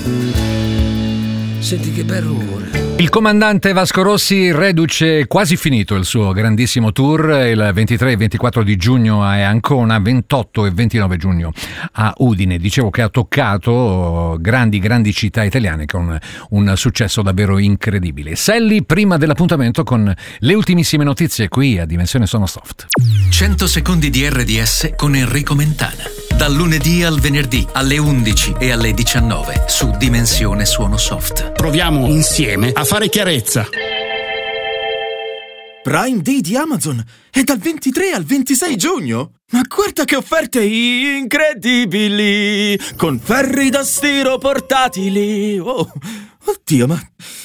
Senti che bel rumore. Il comandante Vasco Rossi reduce quasi finito il suo grandissimo tour, il 23 e 24 di giugno a Ancona, 28 e 29 giugno a Udine. Dicevo che ha toccato grandi città italiane con un successo davvero incredibile. Selli, prima dell'appuntamento con le ultimissime notizie qui a Dimensione Sono Soft. 100 secondi di RDS con Enrico Mentana. Dal lunedì al venerdì alle 11 e alle 19 su Dimensione Suono Soft. Proviamo insieme a fare chiarezza. Prime Day di Amazon è dal 23 al 26 giugno. Ma guarda che offerte incredibili! Con ferri da stiro portatili. Oh, oddio, ma